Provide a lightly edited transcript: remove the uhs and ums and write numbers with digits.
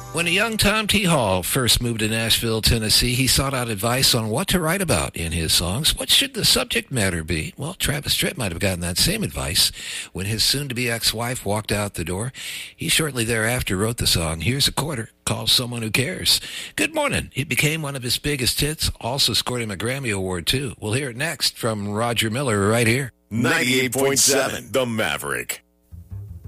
When a young Tom T. Hall first moved to Nashville, Tennessee, he sought out advice on what to write about in his songs. What should the subject matter be? Well, Travis Tritt might have gotten that same advice when his soon-to-be ex-wife walked out the door. He shortly thereafter wrote the song, Here's a Quarter, called Someone Who Cares. Good Morning. It became one of his biggest hits, also scored him a Grammy Award, too. We'll hear it next from Roger Miller right here. 98.7, The Maverick.